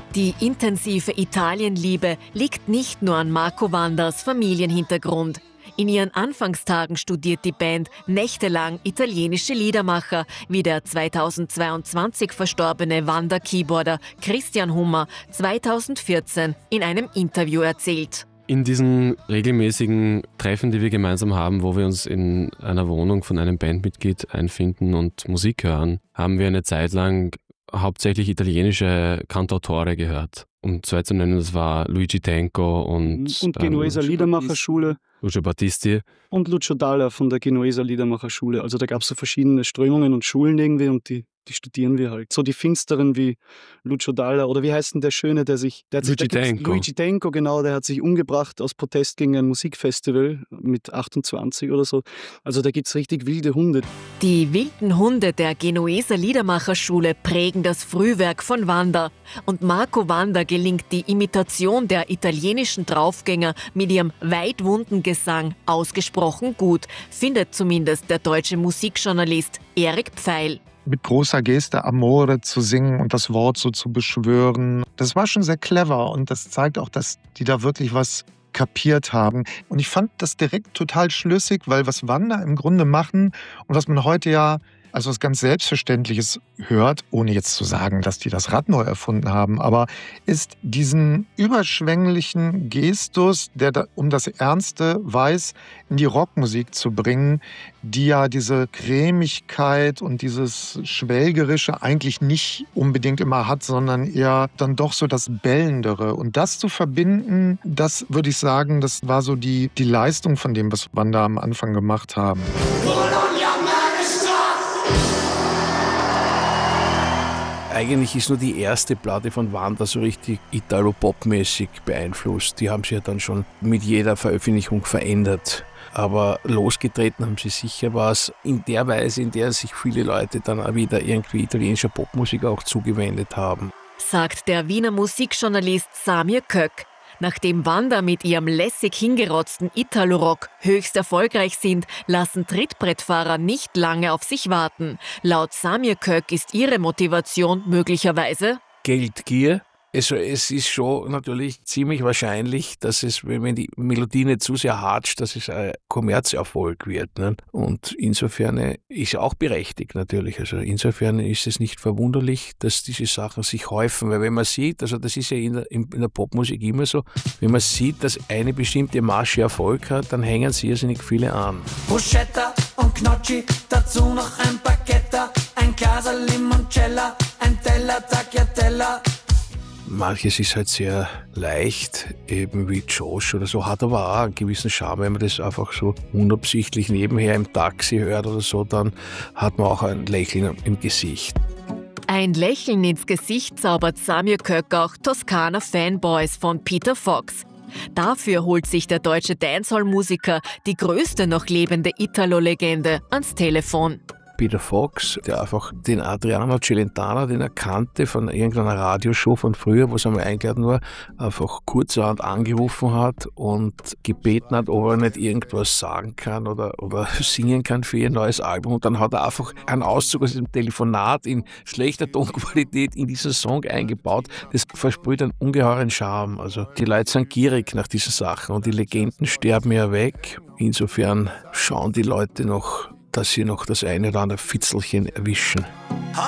Die intensive Italienliebe liegt nicht nur an Marco Wanders Familienhintergrund. In ihren Anfangstagen studiert die Band nächtelang italienische Liedermacher, wie der 2022 verstorbene Wander-Keyboarder Christian Hummer 2014 in einem Interview erzählt. In diesen regelmäßigen Treffen, die wir gemeinsam haben, wo wir uns in einer Wohnung von einem Bandmitglied einfinden und Musik hören, haben wir eine Zeit lang hauptsächlich italienische Cantautore gehört. Um zwei zu nennen, das war Luigi Tenco und Genueser Liedermacherschule. Lucio Battisti. Und Lucio Dalla von der Genueser Liedermacherschule. Also da gab es so verschiedene Strömungen und Schulen irgendwie und die studieren wir halt. So die finsteren wie Lucio Dalla oder wie heißt denn der Schöne, Luigi Tenco, genau, der hat sich umgebracht aus Protest gegen ein Musikfestival mit 28 oder so. Also da gibt es richtig wilde Hunde. Die wilden Hunde der Genueser Liedermacherschule prägen das Frühwerk von Wander. Und Marco Wander gelingt die Imitation der italienischen Draufgänger mit ihrem weitwunden Gesang ausgesprochen gut, findet zumindest der deutsche Musikjournalist Erik Pfeil. Mit großer Geste Amore zu singen und das Wort so zu beschwören. Das war schon sehr clever und das zeigt auch, dass die da wirklich was kapiert haben. Und ich fand das direkt total schlüssig, weil was Wander im Grunde machen und was man heute ja als was ganz Selbstverständliches hört, ohne jetzt zu sagen, dass die das Rad neu erfunden haben, aber ist diesen überschwänglichen Gestus, der um das Ernste weiß, in die Rockmusik zu bringen, die ja diese Cremigkeit und dieses Schwelgerische eigentlich nicht unbedingt immer hat, sondern eher dann doch so das Bellendere. Und das zu verbinden, das würde ich sagen, das war so die Leistung von dem, was Wander am Anfang gemacht haben. Eigentlich ist nur die erste Platte von Wander so richtig Italo-Pop-mäßig beeinflusst. Die haben sich ja dann schon mit jeder Veröffentlichung verändert. Aber losgetreten haben sie sicher was in der Weise, in der sich viele Leute dann auch wieder irgendwie italienischer Popmusik auch zugewendet haben. Sagt der Wiener Musikjournalist Samir Kök. Nachdem Wander mit ihrem lässig hingerotzten Italo-Rock höchst erfolgreich sind, lassen Trittbrettfahrer nicht lange auf sich warten. Laut Samir Kök ist ihre Motivation möglicherweise Geldgier. Also es ist schon natürlich ziemlich wahrscheinlich, dass es, wenn die Melodie nicht zu sehr hatscht, dass es ein Kommerzerfolg wird. Ne? Und insofern ist auch berechtigt natürlich. Also insofern ist es nicht verwunderlich, dass diese Sachen sich häufen. Weil wenn man sieht, also das ist ja in der Popmusik immer so, wenn man sieht, dass eine bestimmte Masche Erfolg hat, dann hängen sie irrsinnig viele an. Bruschetta und Gnocchi, dazu noch ein Baguette, ein Glas Limoncello, ein Teller Tagliatella. Manches ist halt sehr leicht, eben wie Josh oder so, hat aber auch einen gewissen Charme. Wenn man das einfach so unabsichtlich nebenher im Taxi hört oder so, dann hat man auch ein Lächeln im Gesicht. Ein Lächeln ins Gesicht zaubert Samir Kök auch Toskana Fanboys von Peter Fox. Dafür holt sich der deutsche Dancehall-Musiker die größte noch lebende Italo-Legende ans Telefon. Peter Fox, der einfach den Adriano Celentano, den er kannte von irgendeiner Radioshow von früher, wo es einmal eingeladen war, einfach kurzerhand angerufen hat und gebeten hat, ob er nicht irgendwas sagen kann oder singen kann für ihr neues Album. Und dann hat er einfach einen Auszug aus dem Telefonat in schlechter Tonqualität in diesen Song eingebaut. Das versprüht einen ungeheuren Charme. Also die Leute sind gierig nach diesen Sachen und die Legenden sterben ja weg. Insofern schauen die Leute noch, dass sie noch das eine oder andere Fitzelchen erwischen.